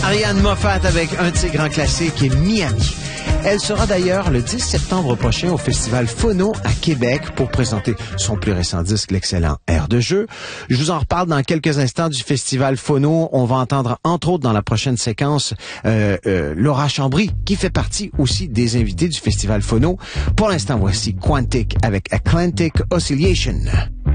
Ariane Moffat avec un de ses grands classiques, Miami. Elle sera d'ailleurs le 10 septembre prochain au Festival Phono à Québec pour présenter son plus récent disque, l'excellent Air de jeu. Je vous en reparle dans quelques instants du Festival Phono. On va entendre, entre autres, dans la prochaine séquence, Laura Chambry, qui fait partie aussi des invités du Festival Phono. Pour l'instant, voici Quantic avec Atlantic Oscillation.